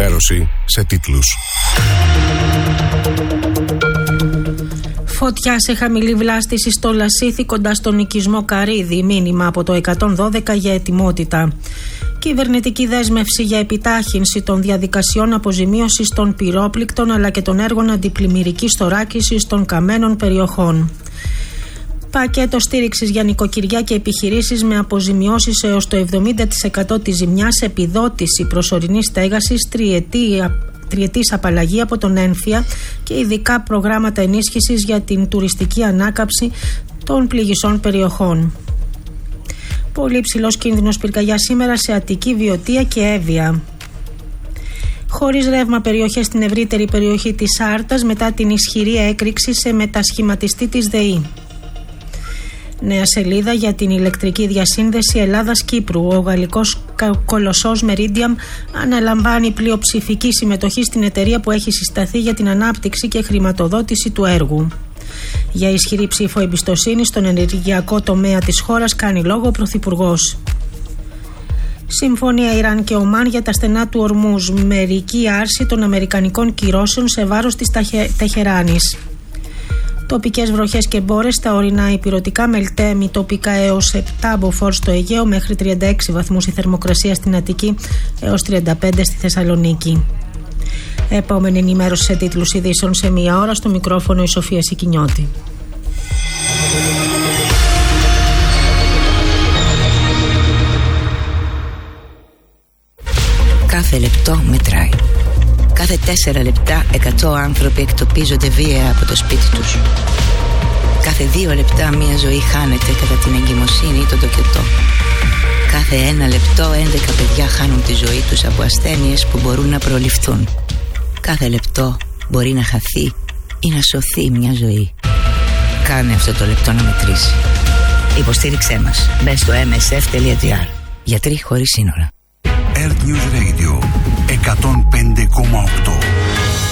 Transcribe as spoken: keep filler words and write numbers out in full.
ενημέρωση σε τίτλους. Φωτιά σε χαμηλή βλάστηση στο Λασίθι κοντά στον οικισμό Καρύδη. Μήνυμα από το εκατόν δώδεκα για ετοιμότητα. Κυβερνητική δέσμευση για επιτάχυνση των διαδικασιών αποζημίωσης των πυρόπληκτων αλλά και των έργων αντιπλημμυρικής θωράκισης των καμένων περιοχών. Πακέτο στήριξης για νοικοκυριά και επιχειρήσεις με αποζημιώσεις έως το εβδομήντα τοις εκατό της ζημιάς, επιδότηση προσωρινής στέγασης, τριετή τριετής απαλλαγή από τον έμφυα και ειδικά προγράμματα ενίσχυσης για την τουριστική ανάκαμψη των πληγισών περιοχών. Πολύ ψηλός κίνδυνος πυρκαγιά σήμερα σε Αττική, Βιωτία και Εύβοια. Χωρίς ρεύμα περιοχές στην ευρύτερη περιοχή της Άρτας μετά την ισχυρή έκρηξη σε μετασχηματιστή της ΔΕΗ. Νέα σελίδα για την ηλεκτρική διασύνδεση Ελλάδας-Κύπρου. Ο γαλλικός κολοσσός Meridiam αναλαμβάνει πλειοψηφική συμμετοχή στην εταιρεία που έχει συσταθεί για την ανάπτυξη και χρηματοδότηση του έργου. Για ισχυρή ψήφο εμπιστοσύνη στον ενεργειακό τομέα της χώρας κάνει λόγο ο Πρωθυπουργός. Συμφωνία Ιράν και Ομάν για τα στενά του Ορμούζ. Μερική άρση των αμερικανικών κυρώσεων σε βάρος της Τεχεράνης. Τοπικές βροχές και μπόρες στα ορεινά ηπειρωτικά, μελτέμι τοπικά έως επτά μποφόρ στο Αιγαίο, μέχρι τριάντα έξι βαθμούς η θερμοκρασία στην Αττική έως τριάντα πέντε στη Θεσσαλονίκη. Επόμενη ενημέρωση σε τίτλους ειδήσεων σε μία ώρα, στο μικρόφωνο η Σοφία Σικινιώτη. Κάθε λεπτό μετράει. Κάθε τέσσερα λεπτά εκατό άνθρωποι εκτοπίζονται βία από το σπίτι τους. Κάθε δύο λεπτά μία ζωή χάνεται κατά την εγκυμοσύνη ή τον τοκετό. Κάθε ένα λεπτό έντεκα παιδιά χάνουν τη ζωή τους από ασθένειες που μπορούν να προληφθούν. Κάθε λεπτό μπορεί να χαθεί ή να σωθεί μια ζωή. Κάνε αυτό το λεπτό να μετρήσει. Υποστήριξέ μας. Μπες στο εμ ες εφ τελεία τζι άρ. Γιατροί χωρίς σύνορα. Earth News Radio εκατόν πέντε κόμμα οκτώ.